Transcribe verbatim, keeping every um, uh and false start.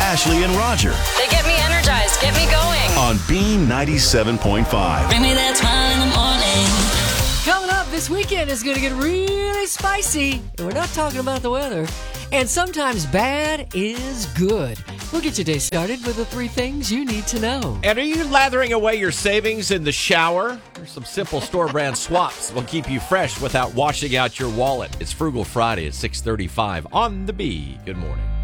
Ashley and Roger They get me energized, get me going. on B ninety-seven point five. Bring me that smile in the morning. Coming up this weekend is going to get really spicy. And we're not talking about the weather. And sometimes bad is good. We'll get your day started with the three things you need to know. And are you lathering away your savings in the shower? There's some simple store brand swaps that will keep you fresh without washing out your wallet. It's Frugal Friday at six thirty-five on the B. Good morning.